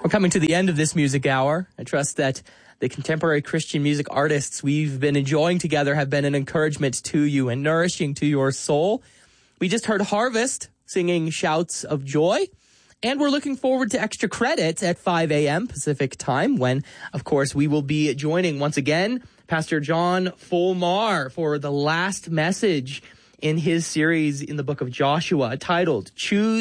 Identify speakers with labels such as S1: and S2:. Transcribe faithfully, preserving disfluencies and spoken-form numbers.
S1: We're coming to the end of this music hour. I trust that the contemporary Christian music artists we've been enjoying together have been an encouragement to you and nourishing to your soul. We just heard Harvest singing Shouts of Joy. And we're looking forward to Extra Credit at five a.m. Pacific time when, of course, we will be joining once again Pastor John Fulmar for the last message in his series in the book of Joshua titled Choose